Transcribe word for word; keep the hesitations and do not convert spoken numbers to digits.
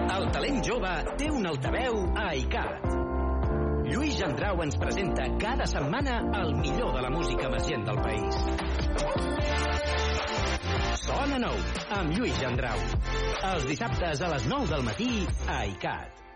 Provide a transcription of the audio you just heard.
El talent jove té un altaveu a ICAT. Lluís Gendrau ens presenta cada setmana el millor de la música emergent del país. Sona nou, amb Lluís Gendrau. Els dissabtes a les nou del matí a ICAT.